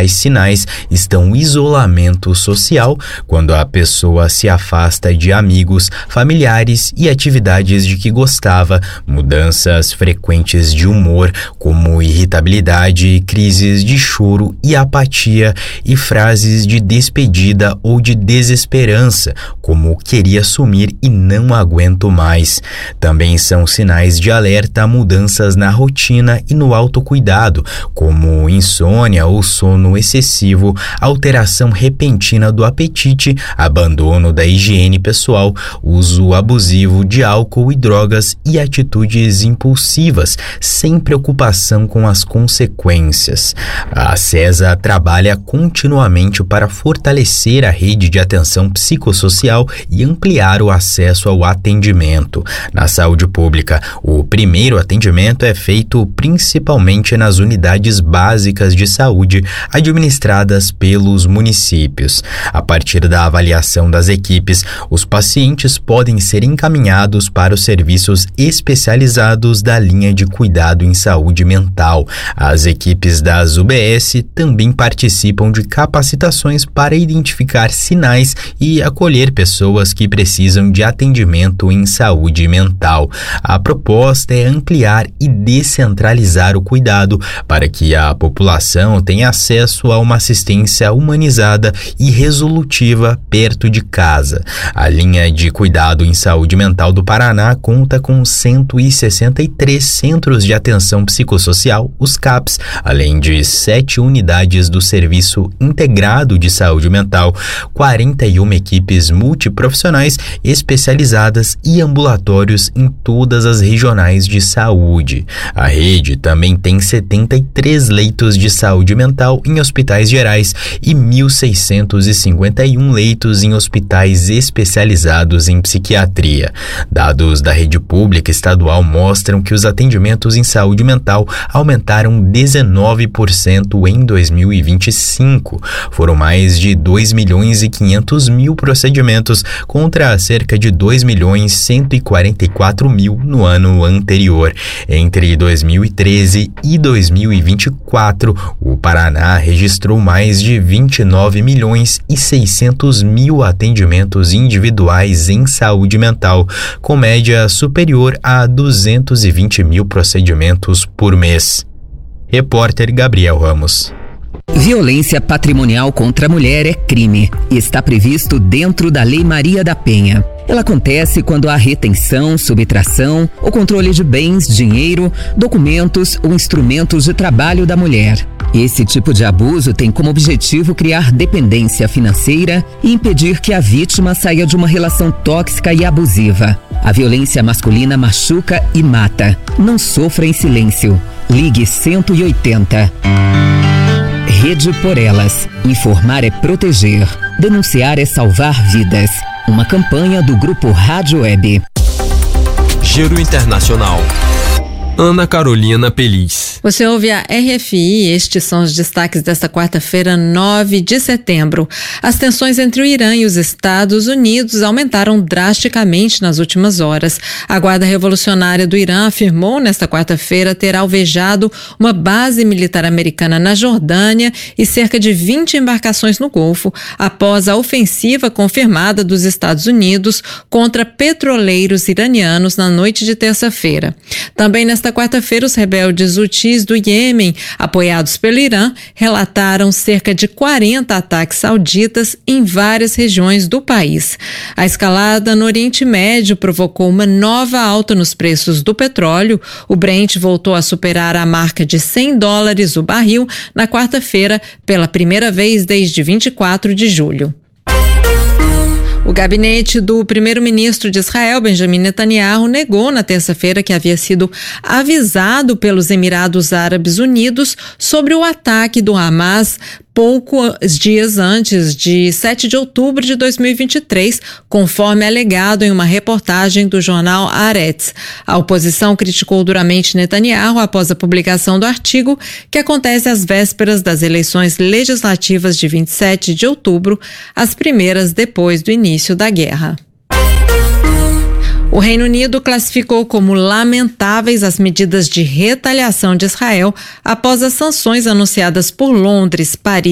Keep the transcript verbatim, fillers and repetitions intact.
principais sinais estão o isolamento social, quando a pessoa se afasta de amigos, familiares e atividades de que gostava, mudanças frequentes de humor, como irritabilidade, crises de choro e apatia, e frases de despedida ou de desesperança, como queria sumir e não aguento mais. Também são sinais de alerta a mudanças na rotina e no autocuidado, como insônia ou sono excessivo, alteração repentina do apetite, abandono da higiene pessoal, uso abusivo de álcool e drogas e atitudes impulsivas, sem preocupação com as consequências. A CESA trabalha continuamente para fortalecer a rede de atenção psicossocial e ampliar o acesso ao atendimento. Na saúde pública, o primeiro atendimento é feito principalmente nas unidades básicas de saúde administradas pelos municípios. A partir da avaliação das equipes, os pacientes podem ser encaminhados para os serviços especializados da linha de cuidado em saúde mental. As equipes das U B S também participam de capacitações para identificar sinais e acolher pessoas que precisam de atendimento em saúde mental. A proposta é ampliar e descentralizar o cuidado para que a população tenha acesso a uma assistência humanizada e resolutiva perto de casa. A linha de cuidado em saúde mental do Paraná conta com cento e sessenta e três centros de atenção psicossocial, os CAPs, além de sete unidades do Serviço Integrado de Saúde Mental, quarenta e uma equipes multiprofissionais especializadas e ambulatórios em todas as regionais de saúde. A rede também tem setenta e três leitos de saúde mental em hospitais gerais e mil seiscentos e cinquenta e um leitos em hospitais especializados em psiquiatria. Dados da rede pública estadual mostram que os atendimentos em saúde mental aumentaram dezenove por cento em dois mil e vinte e cinco. Foram mais de dois milhões e quinhentos mil procedimentos contra cerca de dois milhões cento e quarenta e quatro mil no ano anterior. Entre dois mil e treze e dois mil e vinte e quatro, o Paraná registrou mais de vinte e nove milhões e seiscentos mil atendimentos individuais em saúde mental, com média superior a duzentos e vinte mil procedimentos por mês. Repórter Gabriel Ramos. Violência patrimonial contra a mulher é crime e está previsto dentro da Lei Maria da Penha. Ela acontece quando há retenção, subtração ou controle de bens, dinheiro, documentos ou instrumentos de trabalho da mulher. Esse tipo de abuso tem como objetivo criar dependência financeira e impedir que a vítima saia de uma relação tóxica e abusiva. A violência masculina machuca e mata. Não sofra em silêncio. Ligue cento e oitenta. Rede por Elas. Informar é proteger. Denunciar é salvar vidas. Uma campanha do Grupo Rádio Web. Giro Internacional. Ana Carolina Peliz. Você ouve a R F I, estes são os destaques desta quarta-feira, nove de setembro. As tensões entre o Irã e os Estados Unidos aumentaram drasticamente nas últimas horas. A Guarda Revolucionária do Irã afirmou nesta quarta-feira ter alvejado uma base militar americana na Jordânia e cerca de vinte embarcações no Golfo, após a ofensiva confirmada dos Estados Unidos contra petroleiros iranianos na noite de terça-feira. Também nesta Nesta quarta-feira, os rebeldes hutis do Iêmen, apoiados pelo Irã, relataram cerca de quarenta ataques sauditas em várias regiões do país. A escalada no Oriente Médio provocou uma nova alta nos preços do petróleo. O Brent voltou a superar a marca de cem dólares o barril na quarta-feira, pela primeira vez desde vinte e quatro de julho. O gabinete do primeiro-ministro de Israel, Benjamin Netanyahu, negou na terça-feira que havia sido avisado pelos Emirados Árabes Unidos sobre o ataque do Hamas poucos dias antes de sete de outubro de dois mil e vinte e três, conforme alegado em uma reportagem do jornal Haaretz. A oposição criticou duramente Netanyahu após a publicação do artigo, que acontece às vésperas das eleições legislativas de vinte e sete de outubro, as primeiras depois do início da guerra. O Reino Unido classificou como lamentáveis as medidas de retaliação de Israel após as sanções anunciadas por Londres, Paris